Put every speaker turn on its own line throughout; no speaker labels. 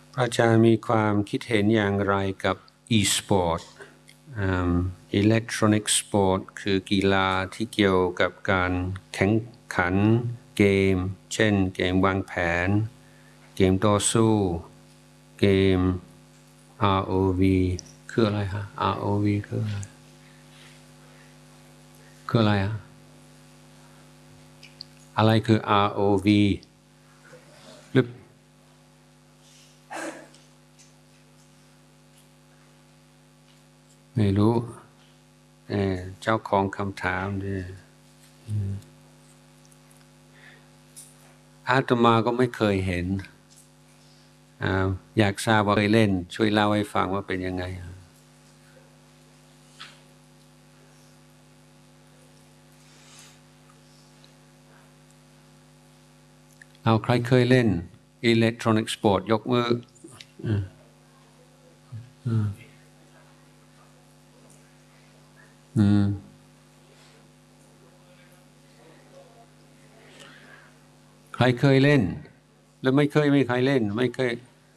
อาจารย์มีความคิดเห็นอย่างไรกับ e-sport electronic sport คือกีฬาที่เกี่ยวกับการแข่งขันเกมเช่นเกมวางแผนเกมต่อสู้เกม ROV คืออะไรฮะ ROV คืออะไรอะไรคือ ROV หรือไม่รู้เจ้าของคำถามเนี่ยอาตมาก็ไม่เคยเห็นอยากทราบว่าเคยเล่นช่วยเล่าให้ฟังว่าเป็นยังไงเอาใครเคยเล่นอิเล็กทรอนิกส์สปอร์ตยกมือใครเคยเล่นหรือไม่เคยเล่นไม่เคย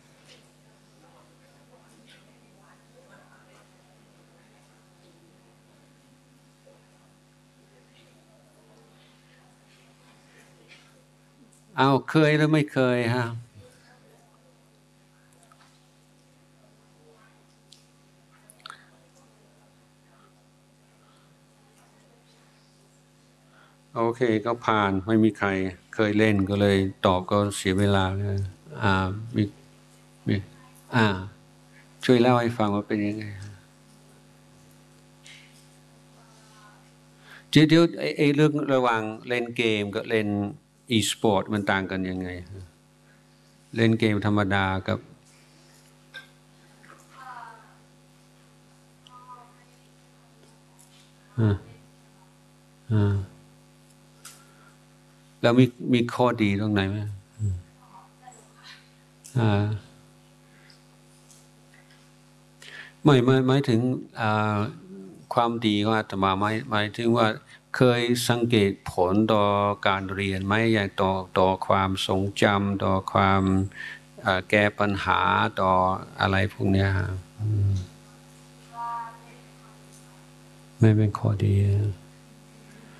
เอาเคยหรือไม่เคยฮะโอเคก็ผ่านไม่มีใครเคยเล่นก็เลยตอบก็เสียเวลาเลยมีช่วยเล่าให้ฟังว่าเป็นยังไงเดี๋ยวเรื่องระหว่างเล่นเกมกับเล่น e-sport มันต่างกันยังไงเล่นเกมธรรมดากับแล้วมีข้อดีตรงไหนไหมหมายถึงความดีของอาตมาหมายถึงว่าเคยสังเกตผลต่อการเรียนไหมอย่างต่อความทรงจำต่อความแก้ปัญหาต่ออะไรพวกนี้ไม่เป็นข้อดี